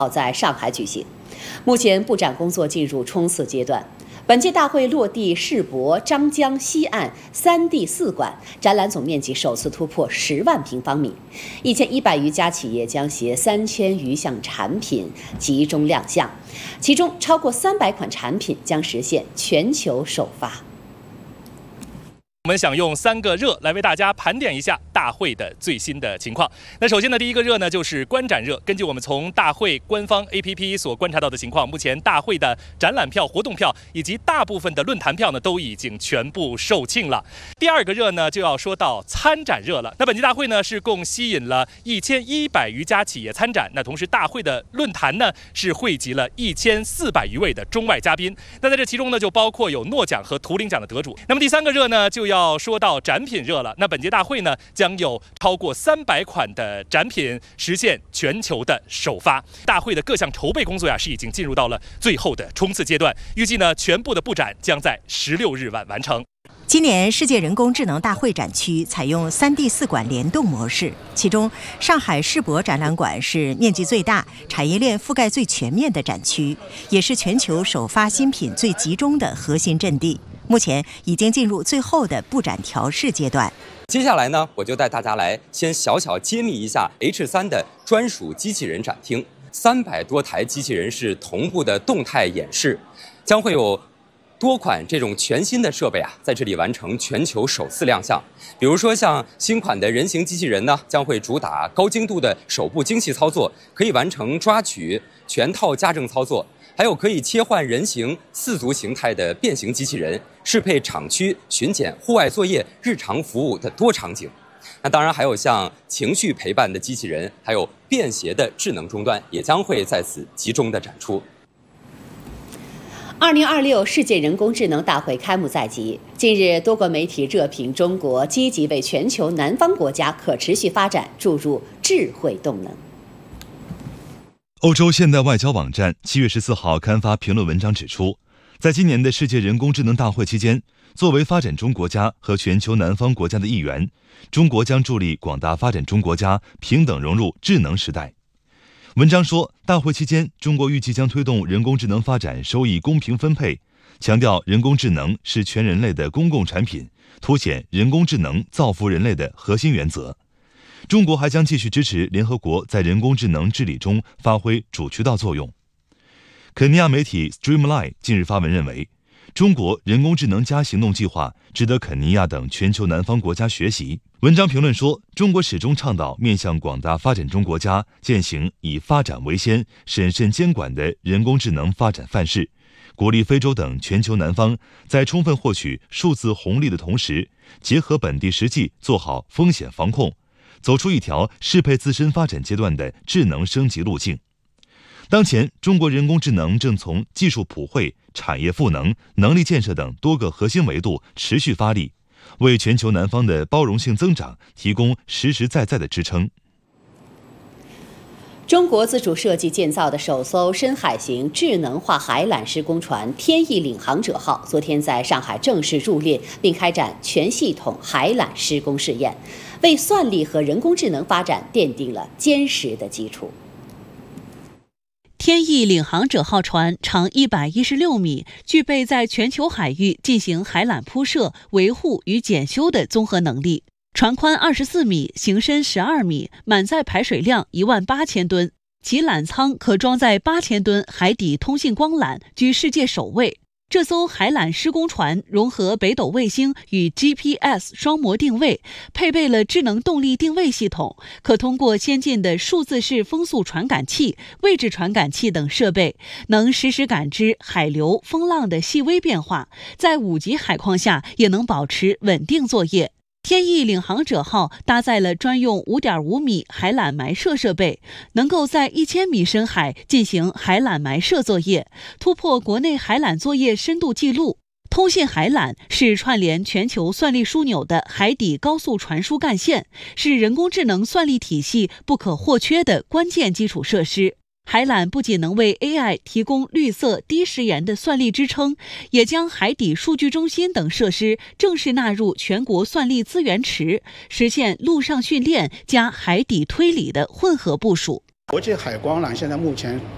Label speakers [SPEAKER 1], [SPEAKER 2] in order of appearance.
[SPEAKER 1] 在上海举行。目前布展工作进入冲刺阶段。本届大会落地世博张江西岸3D 4馆，展览总面积首次突破10万平方米，1100余家企业将携3000余项产品集中亮相，其中超过300款产品将实现全球首发。
[SPEAKER 2] 我们想用3个热来为大家盘点一下大会的最新的情况。那首先呢，第一个热呢就是观展热。根据我们从大会官方 APP 所观察到的情况，目前大会的展览票、活动票以及大部分的论坛票呢都已经全部售罄了。第二个热呢就要说到参展热了。那本届大会呢是共吸引了1100余家企业参展，那同时大会的论坛呢是汇集了1400余位的中外嘉宾。那在这其中呢就包括有诺奖和图灵奖的得主。那么第三个热呢就要说到展品热了。那本届大会呢将有超过300款的展品实现全球的首发。大会的各项筹备工作是已经进入到了最后的冲刺阶段，预计呢全部的布展将在16日晚完成。
[SPEAKER 3] 今年世界人工智能大会展区采用3D 4馆联动模式，其中上海世博展览馆是面积最大、产业链覆盖最全面的展区，也是全球首发新品最集中的核心阵地。目前已经进入最后的布展调试阶段。
[SPEAKER 4] 接下来呢，我就带大家来先小小揭秘一下 H3的专属机器人展厅。300多台机器人是同步的动态演示，将会有多款这种全新的设备在这里完成全球首次亮相。比如说像新款的人形机器人呢，将会主打高精度的手部精细操作，可以完成抓取、全套家政操作。还有可以切换人形、4足形态的变形机器人，适配厂区巡检、户外作业、日常服务的多场景。那当然还有像情绪陪伴的机器人，还有便携的智能终端，也将会在此集中的展出。
[SPEAKER 1] 2026世界人工智能大会开幕在即，近日多国媒体热评中国积极为全球南方国家可持续发展注入智慧动能。
[SPEAKER 5] 欧洲现代外交网站7月14号刊发评论文章指出，在今年的世界人工智能大会期间，作为发展中国家和全球南方国家的一员，中国将助力广大发展中国家平等融入智能时代。文章说，大会期间，中国预计将推动人工智能发展收益公平分配，强调人工智能是全人类的公共产品，凸显人工智能造福人类的核心原则。中国还将继续支持联合国在人工智能治理中发挥主渠道作用。肯尼亚媒体 Streamline 近日发文认为，中国人工智能加行动计划值得肯尼亚等全球南方国家学习。文章评论说，中国始终倡导面向广大发展中国家践行以发展为先、审慎监管的人工智能发展范式，鼓励非洲等全球南方在充分获取数字红利的同时，结合本地实际做好风险防控，走出一条适配自身发展阶段的智能升级路径。当前，中国人工智能正从技术普惠、产业赋能、能力建设等多个核心维度持续发力，为全球南方的包容性增长提供实实在在的支撑。
[SPEAKER 1] 中国自主设计建造的首艘深海型智能化海缆施工船“天翼领航者号”昨天在上海正式入列，并开展全系统海缆施工试验，为算力和人工智能发展奠定了坚实的基础。
[SPEAKER 6] 天翼领航者号船长116米，具备在全球海域进行海缆铺设、维护与检修的综合能力。船宽24米，行深12米，满载排水量18000吨，其缆舱可装载8000吨海底通信光缆，居世界首位。这艘海缆施工船融合北斗卫星与 GPS 双模定位，配备了智能动力定位系统，可通过先进的数字式风速传感器、位置传感器等设备，能实时感知海流、风浪的细微变化，在5级海况下也能保持稳定作业。天翼领航者号搭载了专用5.5米海缆埋设设备，能够在1000米深海进行海缆埋设作业，突破国内海缆作业深度记录。通信海缆是串联全球算力枢纽的海底高速传输干线，是人工智能算力体系不可或缺的关键基础设施。海缆不仅能为 AI 提供绿色低时延的算力支撑，也将海底数据中心等设施正式纳入全国算力资源池，实现陆上训练加海底推理的混合部署。
[SPEAKER 7] 国际海光缆现在目前